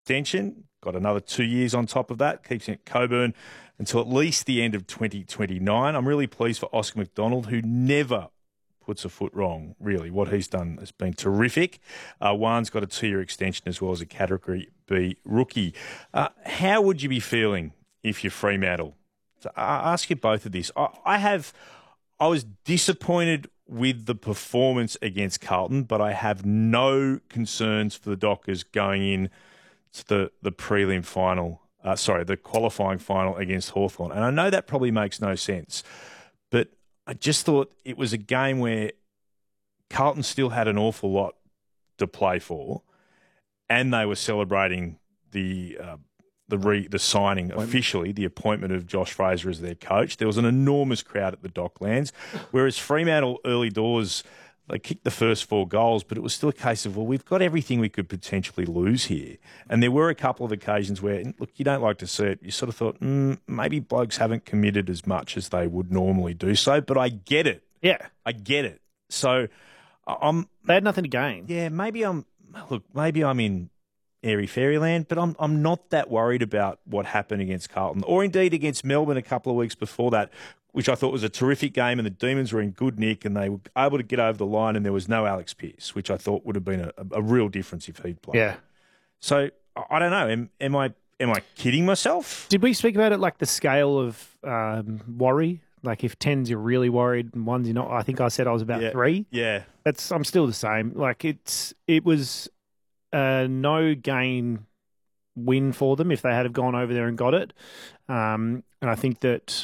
extension. Got another 2 years on top of that. Keeps him at Coburn until at least the end of 2029. I'm really pleased for Oscar McDonald, who never puts a foot wrong, really. What he's done has been terrific. Juan's got a 2-year extension as well as a Category B rookie. How would you be feeling if you're Fremantle? So I ask you both of this. I was disappointed with the performance against Carlton, but I have no concerns for the Dockers going in to the prelim final, the qualifying final against Hawthorn. And I know that probably makes no sense, but I just thought it was a game where Carlton still had an awful lot to play for, and they were celebrating the signing officially, the appointment of Josh Fraser as their coach. There was an enormous crowd at the Docklands, whereas Fremantle early doors, they kicked the first 4 goals, but it was still a case of, well, we've got everything we could potentially lose here. And there were a couple of occasions where, look, you don't like to see it. You sort of thought, maybe blokes haven't committed as much as they would normally do so, but I get it. Yeah. I get it. So they had nothing to gain. Yeah, maybe I'm in airy fairyland, but I'm not that worried about what happened against Carlton, or indeed against Melbourne a couple of weeks before that, which I thought was a terrific game, and the Demons were in good nick and they were able to get over the line, and there was no Alex Pearce, which I thought would have been a real difference if he'd played. Yeah. So I don't know. Am I kidding myself? Did we speak about it like the scale of worry? Like if 10's you're really worried and 1's you're not. I think I said I was about 3. Yeah. I'm still the same. Like it was a no gain win for them if they had have gone over there and got it. And I think that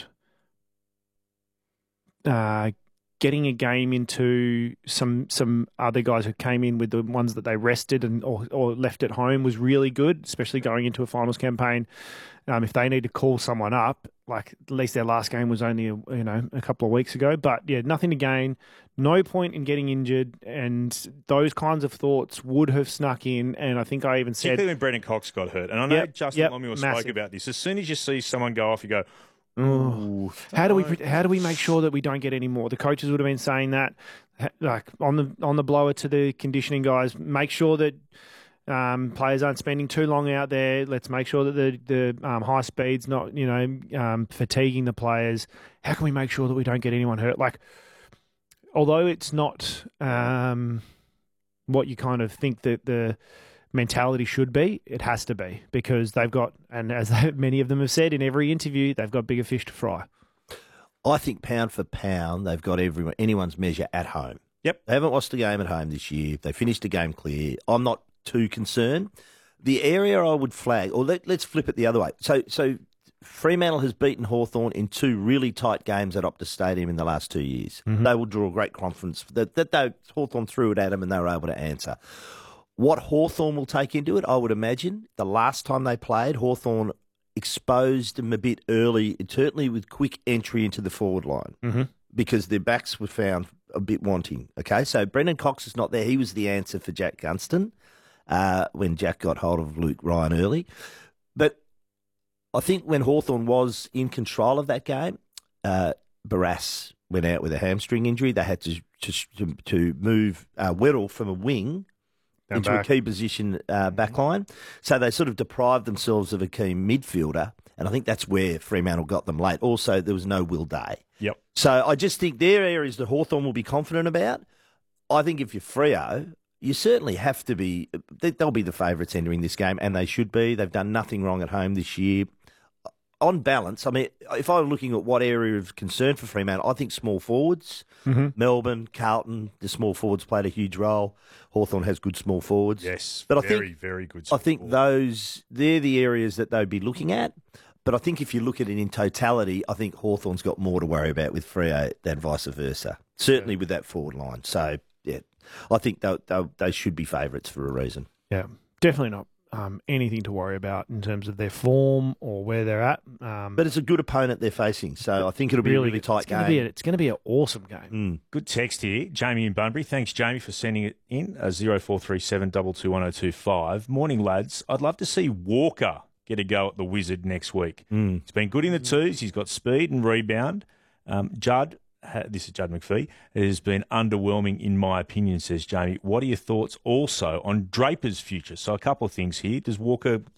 getting a game into some other guys who came in with the ones that they rested or left at home was really good, especially going into a finals campaign. If they need to call someone up, like at least their last game was only a couple of weeks ago. But yeah, nothing to gain, no point in getting injured, and those kinds of thoughts would have snuck in. And I think I even said, particularly when Brendan Cox got hurt, and I know Justin Lemuel spoke about this. As soon as you see someone go off, you go, ooh. How do we make sure that we don't get any more? The coaches would have been saying that, like on the blower to the conditioning guys. Make sure that players aren't spending too long out there. Let's make sure that the high speed's not fatiguing the players. How can we make sure that we don't get anyone hurt? Like, although it's not what you kind of think that the mentality should be, it has to be, because they've got, and as many of them have said in every interview, they've got bigger fish to fry. I think pound for pound, they've got anyone's measure at home. Yep. They haven't lost a game at home this year. They finished the game clear. I'm not too concerned. The area I would flag, or let's flip it the other way. So Fremantle has beaten Hawthorn in 2 really tight games at Optus Stadium in the last 2 years. Mm-hmm. They will draw great confidence that Hawthorn threw it at them and they were able to answer. What Hawthorn will take into it, I would imagine, the last time they played, Hawthorn exposed them a bit early, certainly with quick entry into the forward line, because their backs were found a bit wanting. Okay, so Brendan Cox is not there. He was the answer for Jack Gunston when Jack got hold of Luke Ryan early. But I think when Hawthorn was in control of that game, Barras went out with a hamstring injury. They had to move Weddle from a wing into a key position backline. So they sort of deprived themselves of a key midfielder, and I think that's where Fremantle got them late. Also, there was no Will Day. Yep. So I just think they're areas that Hawthorn will be confident about. I think if you're Freo, you certainly have to be. They'll be the favourites entering this game, and they should be. They've done nothing wrong at home this year. On balance, I mean, if I were looking at what area of concern for Fremantle, I think small forwards, Melbourne, Carlton, the small forwards played a huge role. Hawthorn has good small forwards. Yes, but very good. I think they're the areas that they'd be looking at. But I think if you look at it in totality, I think Hawthorn's got more to worry about with Freo than vice versa, certainly with that forward line. So, yeah, I think they should be favourites for a reason. Yeah, definitely not anything to worry about in terms of their form or where they're at. But it's a good opponent they're facing, so I think it'll be a really tight game. It's going to be an awesome game. Good text here. Jamie in Bunbury. Thanks, Jamie, for sending it in. 0437 221 Morning, lads. I'd love to see Walker get a go at the Wizard next week. He's been good in the twos. He's got speed and rebound. Judd this is Judd McPhee, it has been underwhelming in my opinion, says Jamie. What are your thoughts also on Draper's future? So a couple of things here. Does Walker